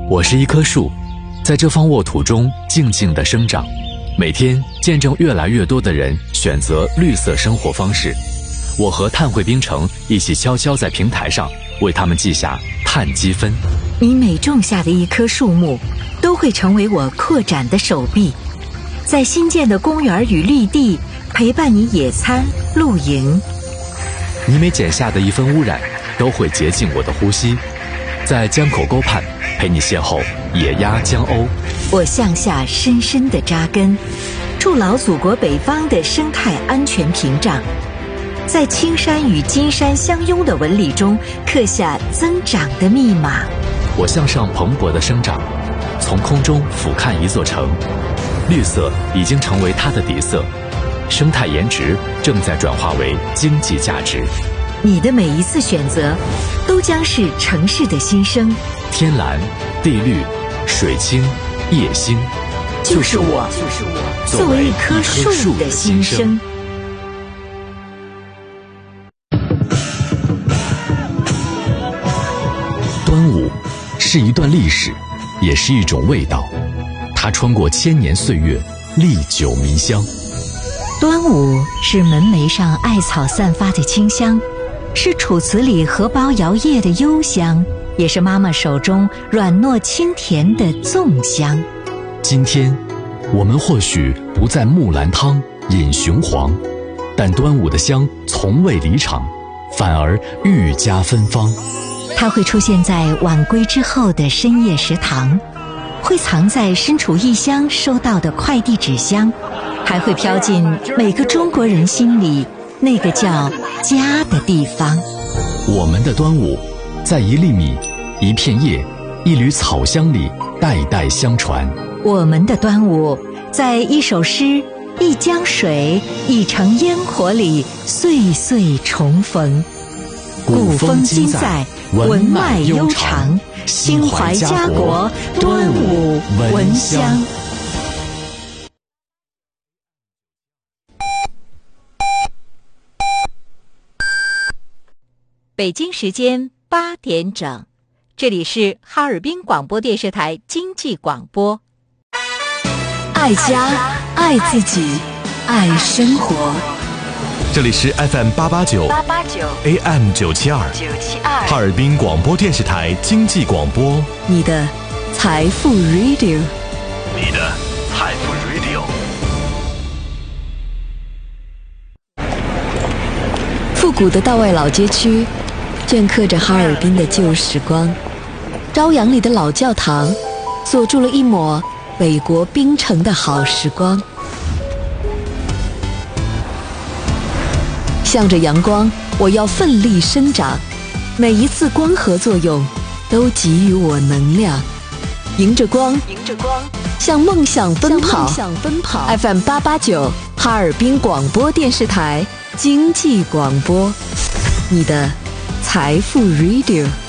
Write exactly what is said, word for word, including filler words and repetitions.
我是一棵树，在这方沃土中静静地生长，每天见证越来越多的人选择绿色生活方式。我和碳汇冰城一起悄悄在平台上为他们记下碳积分。 你每种下的一棵树木，都会成为我扩展的手臂，在新建的公园与绿地陪伴你野餐露营。 你每剪下的一分污染，都会洁净我的呼吸，在江口沟畔陪你邂逅野鸭江鸥。 我向下深深地扎根，筑牢祖国北方的生态安全屏障，在青山与金山相拥的纹理中刻下增长的密码。 我向上蓬勃的生长，从空中俯瞰一座城，绿色已经成为它的底色，生态颜值正在转化为经济价值。 你的每一次选择，都将是城市的新生。 天蓝、地绿、水清、夜星， 就是我，就是我，作为一棵树的新生。 端午是一段历史，也是一种味道，它穿过千年岁月，历久弥香。 端午是门楣上艾草散发的清香，是楚辞里荷包摇曳的幽香，也是妈妈手中软糯清甜的粽香。 今天我们或许不在木兰汤饮雄黄，但端午的香从未离场，反而愈加芬芳。 它会出现在晚归之后的深夜食堂，会藏在身处异乡收到的快递纸箱，还会飘进每个中国人心里那个叫家的地方。 我们的端午，在一粒米、一片叶、一缕草香里代代相传。 我们的端午，在一首诗、一江水、一城烟火里岁岁重逢。古风今在，文脉悠长，心怀家国，端午闻香。北京时间八点整，这里是哈尔滨广播电视台经济广播。爱家，爱自己，爱生活。 这里是 F M 八八九 A M 九七二哈尔滨广播电视台经济广播， 你的财富 Radio， 你的财富 Radio。 复古的道外老街区镌刻着哈尔滨的旧时光，朝阳里的老教堂锁住了一抹北国冰城的好时光。向着阳光，我要奋力生长，每一次光合作用都给予我能量，迎着光，迎着光，向梦想奔跑。向梦想奔跑。F M 八八九哈尔滨广播电视台经济广播，你的财富 Radio。